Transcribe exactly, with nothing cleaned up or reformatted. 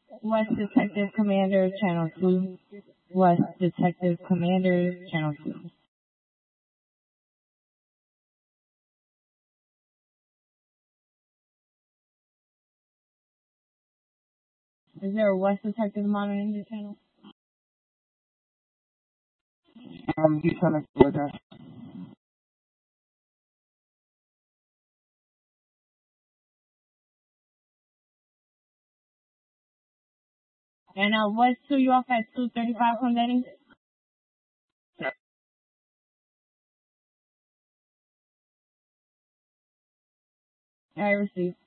West Detective Commander, Channel two. West Detective Commander, Channel two. Is there a West Detective monitoring the channel? Um, you trying to with us? And uh, West two, you off at two thirty-five from Denny? Yeah. I received.